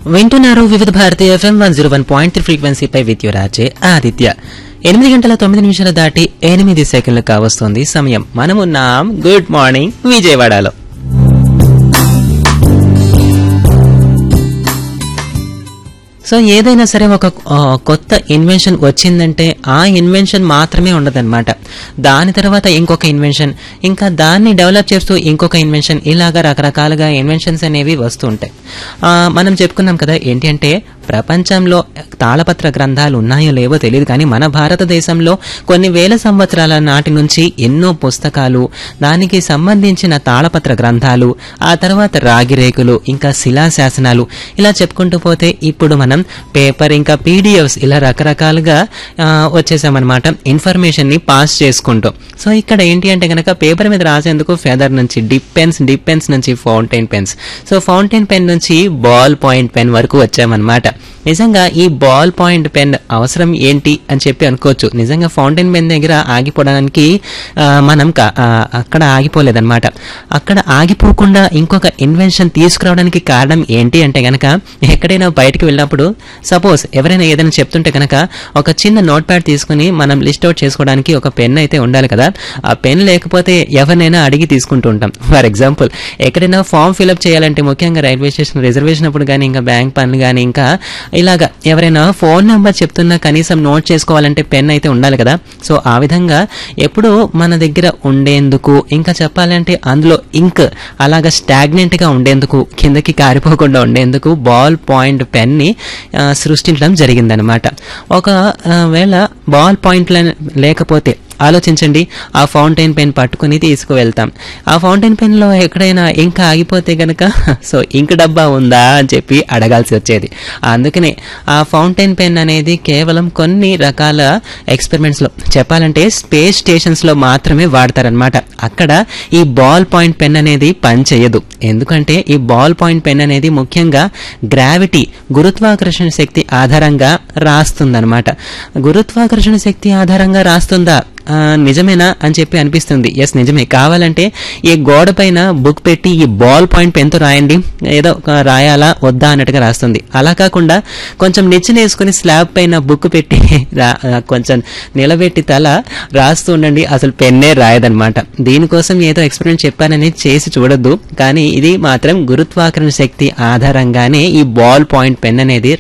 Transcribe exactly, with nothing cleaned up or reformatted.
వింటున్నారు వివిధ Bharati FM one zero one point three ఫ్రీక్వెన్సీపై విద్యురాజే Aditya. ఎనిమిది గంటల తొమ్మిది నిమిషాలు దాటి ఎనిమిది సెకండ్లు కావస్తుంది సమయం. మనమున్నాం గుడ్ మార్నింగ్ విజయవాడలో. సో ఏదైనా సరే ఒక కొత్త ఇన్వెన్షన్ వచ్చిందంటే ఆ ఇన్వెన్షన్ మాత్రమే ఉండదన్నమాట. దాని తర్వాత ఇంకొక ఇన్వెన్షన్, ఇంకా దాన్ని డెవలప్ చేస్తూ ఇంకొక ఇన్వెన్షన్, ఇలాగా రకరకాలుగా ఇన్వెన్షన్స్ అనేవి వస్తూ ఉంటాయి. మనం చెప్పుకున్నాం కదా ఏంటి అంటే ప్రపంచంలో తాళపత్ర గ్రంథాలు ఉన్నాయో లేవో తెలియదు, కానీ మన భారతదేశంలో కొన్ని వేల సంవత్సరాల నాటి నుంచి ఎన్నో పుస్తకాలు, దానికి సంబంధించిన తాళపత్ర గ్రంథాలు, ఆ తర్వాత రాగిరేకులు, ఇంకా శిలాశాసనాలు, ఇలా చెప్పుకుంటూ పోతే ఇప్పుడు మనం పేపర్ ఇంకా పీడిఎఫ్స్ ఇలా రకరకాలుగా వచ్చేసామన్నమాట ఇన్ఫర్మేషన్ ని పాస్ చేసుకుంటూ. సో ఇక్కడ ఏంటి అంటే కనుక పేపర్ మీద రాసేందుకు ఫెదర్ నుంచి డిప్ పెన్స్, డిప్ పెన్స్ నుంచి fountain pens, so fountain pen నుంచి బాల్ పాయింట్ పెన్ వరకు వచ్చామన్నమాట. నిజంగా ఈ బాల్ పాయింట్ పెన్ అవసరం ఏంటి అని చెప్పి అనుకోవచ్చు. నిజంగా ఫౌంటైన్ పెన్ దగ్గర ఆగిపోవడానికి మనం అక్కడ ఆగిపోలేదన్నమాట. అక్కడ ఆగిపోకుండా ఇంకొక ఇన్వెన్షన్ తీసుకురావడానికి కారణం ఏంటి అంటే కనుక ఎక్కడైనా బయటకు వెళ్ళినప్పుడు సపోజ్ ఎవరైనా ఏదైనా చెప్తుంటే కనుక ఒక చిన్న నోట్ ప్యాడ్ తీసుకుని మనం లిస్ట్ అవుట్ చేసుకోవడానికి ఒక పెన్ అయితే ఉండాలి కదా. ఆ పెన్ లేకపోతే ఎవరినైనా అడిగి తీసుకుంటూ ఉంటాం. ఫర్ ఎగ్జాంపుల్ ఎక్కడైనా ఫామ్ ఫిల్అప్ చేయాలంటే, ముఖ్యంగా రైల్వే స్టేషన్ రిజర్వేషన్ అప్పుడు కానీ, ఇంకా బ్యాంక్ పనులు కానీ, ఇంకా ఇలాగా ఎవరైనా ఫోన్ నెంబర్ చెప్తున్నా కనీసం నోట్ చేసుకోవాలంటే పెన్ అయితే ఉండాలి కదా. సో ఆ విధంగా ఎప్పుడు మన దగ్గర ఉండేందుకు, ఇంకా చెప్పాలంటే అందులో ఇంక్ అలాగా స్టాగ్నెంట్ గా ఉండేందుకు, కిందకి కారిపోకుండా ఉండేందుకు బాల్ పాయింట్ పెన్ ని సృష్టించడం జరిగిందనమాట. ఒకవేళ బాల్ పాయింట్ లేకపోతే ఆలోచించండి, ఆ ఫౌంటైన్ పెన్ పట్టుకుని తీసుకువెళ్తాం. ఆ ఫౌంటైన్ పెన్ లో ఎక్కడైనా ఇంక్ ఆగిపోతే గనక సో ఇంక్ డబ్బా ఉందా అని చెప్పి అడగాల్సి వచ్చేది. అందుకనే ఆ ఫౌంటైన్ పెన్ అనేది కేవలం కొన్ని రకాల ఎక్స్పెరిమెంట్స్ లో, చెప్పాలంటే స్పేస్ స్టేషన్స్ లో మాత్రమే వాడతారనమాట. అక్కడ ఈ బాల్ పాయింట్ పెన్ అనేది పనిచేయదు. ఎందుకంటే ఈ బాల్ పాయింట్ పెన్ అనేది ముఖ్యంగా గ్రావిటీ, గురుత్వాకర్షణ శక్తి ఆధారంగా రాస్తుందన్నమాట. గురుత్వాకర్షణ శక్తి ఆధారంగా రాస్తుందా, నిజమేనా అని చెప్పి అనిపిస్తుంది. ఎస్ నిజమే. కావాలంటే ఈ గోడ పైన బుక్ పెట్టి ఈ బాల్ పాయింట్ పెన్తో రాయండి, ఏదో రాయాలా వద్దా అన్నట్టుగా రాస్తుంది. అలా కాకుండా కొంచెం నిచ్చెన వేసుకుని స్లాబ్ పైన బుక్ పెట్టి కొంచెం నిలబెట్టి తల రాస్తూ ఉండండి, అసలు పెన్నే రాయదనమాట. దీనికోసం ఏదో ఎక్స్పెరిమెంట్ చెప్పానని చేసి చూడొద్దు, కానీ ఇది మాత్రం గురుత్వాకర్షణ శక్తి ఆధారంగానే ఈ బాల్ పాయింట్ పెన్ అనేది